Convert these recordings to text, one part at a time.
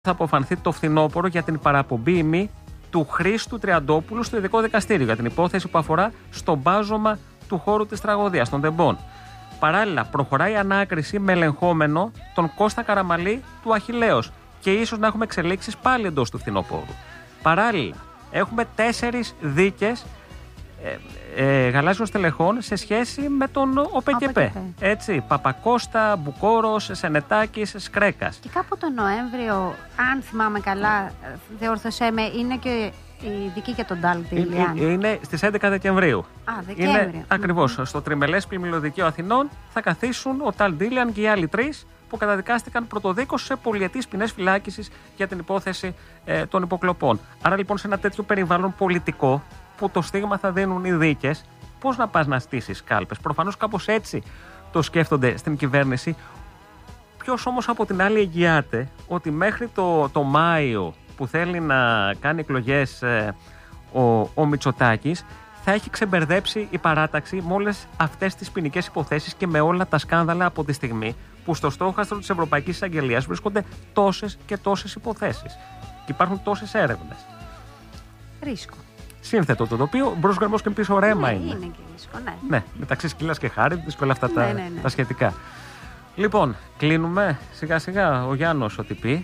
θα αποφανθεί το φθινόπωρο για την παραπομπή ημί του Χρήστου Τριαντόπουλου στο ειδικό δικαστήριο για την υπόθεση που αφορά στο μπάζωμα του χώρου της τραγωδίας, των τεμπών. Παράλληλα, προχωράει η ανάκριση με ελεγχόμενο τον Κώστα Καραμαλή του Αχιλλέως και ίσως να έχουμε εξελίξεις πάλι εντός του φθινοπόρου. Παράλληλα, έχουμε 4 δίκες γαλάζιων στελεχών σε σχέση με τον ΟΠΚΠ. Έτσι, Παπακώστα, Μπουκόρος, Σενετάκης, Σκρέκας. Και κάπου τον Νοέμβριο, αν θυμάμαι καλά, διόρθωσέ με, είναι και η δική για τον Ταλ Ντίλιαν. Είναι στις 11 Δεκεμβρίου. Δεκέμβριο. Ακριβώς. Στο τριμελές πλημμυλοδικείο Αθηνών θα καθίσουν ο Ταλ Ντίλιαν και οι άλλοι 3 που καταδικάστηκαν πρωτοδίκως σε πολυετής ποινές φυλάκισης για την υπόθεση των υποκλοπών. Άρα λοιπόν σε ένα τέτοιο περιβάλλον πολιτικό που το στίγμα θα δίνουν οι δίκες, πώς να πας να στήσεις κάλπες? Προφανώς κάπως έτσι το σκέφτονται στην κυβέρνηση. Ποιος όμως από την άλλη εγγυάται ότι μέχρι το Μάιο που θέλει να κάνει εκλογές ο Μητσοτάκης θα έχει ξεμπερδέψει η παράταξη με όλες αυτές τις ποινικές υποθέσεις και με όλα τα σκάνδαλα από τη στιγμή που στο στόχαστρο της Ευρωπαϊκής Εισαγγελίας βρίσκονται τόσες και τόσες υποθέσεις και υπάρχουν τόσες έρευνες. Ρίσκο. Σύνθετο το τοπίο, μπρος γραμμός και πίσω ρέμα είναι. Είναι και ρίσκο, ναι. Ναι, μεταξύ σκύλας και χάριτης και όλα αυτά τα σχετικά. Λοιπόν, κλείνουμε σιγά σιγά. Ο Γιάννος ό,τι πει.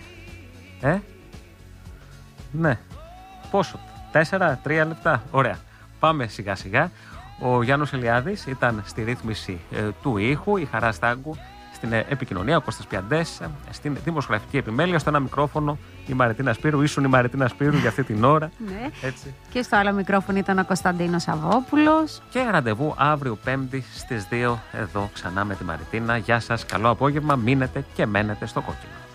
Ναι. Πόσο? 4-3 λεπτά. Ωραία. Πάμε σιγά σιγά. Ο Γιάννος Ελιάδης ήταν στη ρύθμιση του ήχου, η Χαρά Στάγκου στην επικοινωνία, ο Κώστας Πιαντές, στην δημοσιογραφική επιμέλεια, στο ένα μικρόφωνο η Μαριτίνα Σπύρου, ήσουν η Μαριτίνα Σπύρου για αυτή την ώρα. Ναι. Έτσι. Και στο άλλο μικρόφωνο ήταν ο Κωνσταντίνος Σαββόπουλος. Και ραντεβού αύριο Πέμπτη στις 2 εδώ ξανά με τη Μαριτίνα. Γεια σας, καλό απόγευμα, μείνετε και μένετε στο κόκκινο.